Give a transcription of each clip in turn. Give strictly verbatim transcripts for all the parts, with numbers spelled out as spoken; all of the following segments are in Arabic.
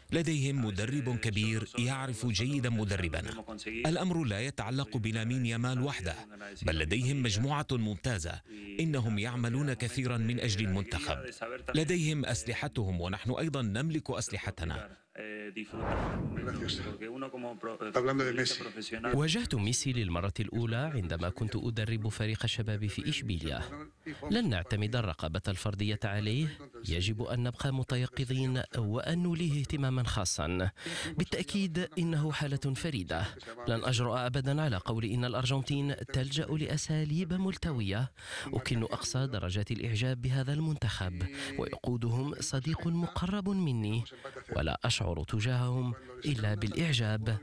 لديهم مدرب كبير يعرف جيدا مدربنا. الأمر لا يتعلق بلامين يامال وحده، بل لديهم مجموعة ممتازة. إنهم يعملون كثيرا من أجل المنتخب. لديهم أسلحتهم ونحن أيضا نملك أسلحتنا. واجهت ميسي للمرة الأولى عندما كنت أدرب فريق الشباب في إشبيلية. لن نعتمد الرقابة الفردية عليه، يجب أن نبقى متيقظين وأن نوليه اهتماما خاصا. بالتأكيد إنه حالة فريدة. لن أجرؤ أبدا على قول إن الأرجنتين تلجأ لأساليب ملتوية. أكن أقصى درجات الإعجاب بهذا المنتخب، ويقودهم صديق مقرب مني، ولا أشعر تجاههم إلا بالإعجاب.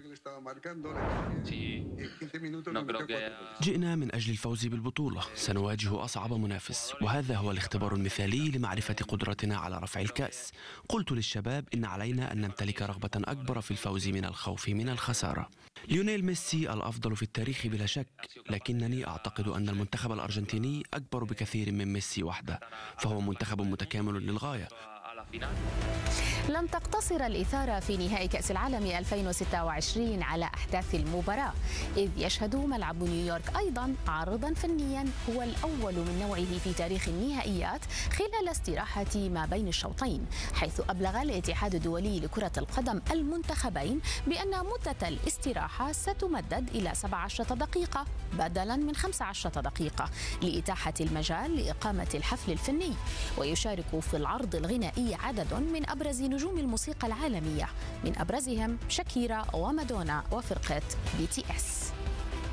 جئنا من أجل الفوز بالبطولة، سنواجه أصعب منافس، وهذا هو الاختبار المثالي لمعرفة قدرتنا على رفع الكأس. قلت للشباب إن علينا أن نمتلك رغبة أكبر في الفوز من الخوف من الخسارة. ليونيل ميسي الأفضل في التاريخ بلا شك، لكنني أعتقد أن المنتخب الأرجنتيني أكبر بكثير من ميسي وحده، فهو منتخب متكامل للغاية. لن تقتصر الإثارة في نهائي كأس العالم ألفين وستة وعشرين على أحداث المباراة، إذ يشهد ملعب نيويورك أيضا عرضا فنيا هو الأول من نوعه في تاريخ النهائيات خلال استراحة ما بين الشوطين، حيث أبلغ الاتحاد الدولي لكرة القدم المنتخبين بأن مدة الاستراحة ستمدد إلى سبع عشرة دقيقة بدلا من خمس عشرة دقيقة لإتاحة المجال لإقامة الحفل الفني. ويشارك في العرض الغنائي عدد من أبرز نجوم الموسيقى العالمية، من أبرزهم شاكيرا ومادونا وفرقة بي تي اس.